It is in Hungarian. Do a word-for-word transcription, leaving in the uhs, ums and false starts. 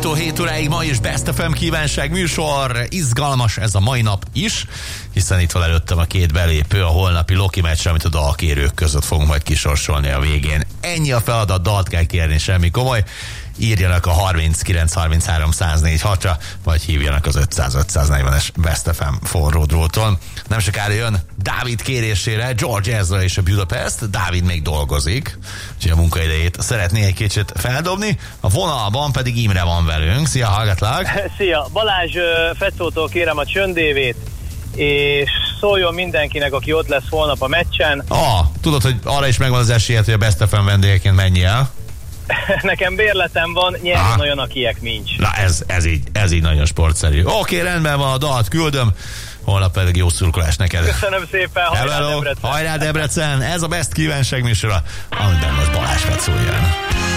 hét-től hét óráig ma is Best ef em kívánság műsor. Izgalmas ez a mai nap is, hiszen itt van előttem a két belépő a holnapi Loki meccsre, amit a dalkérők között fogunk majd kisorsolni a végén. Ennyi a feladat, dalt kell kérni, semmi komoly. Írjanak a harminckilenc harminchárom száz négy hatra, vagy hívjanak az ötszáz ötszáznegyvenes Best ef em forró dróton. Nem sokára jön Dávid kérésére George Ezra és a Budapest. Dávid még dolgozik, úgyhogy a munkaidejét szeretné egy kicsit feldobni. A vonalban pedig Imre van velünk. Szia, hallgatlak! Szia! Balázs Fecótól kérem a csöndévét, és szóljon mindenkinek, aki ott lesz holnap a meccsen. Ah, tudod, hogy arra is megvan az esélyed, hogy a Best ef em vendégeként menj el? Nekem bérletem van, nyilván olyan, akiek nincs. Na ez, ez, így, ez így nagyon sportszerű. Oké, rendben van, a dalt küldöm, holnap pedig jó szurkolás neked. Köszönöm szépen, hajrá hello, Debrecen! Hajrá Debrecen! Ez a Best kívánság műsora, amiben most Balázs Fecó jön.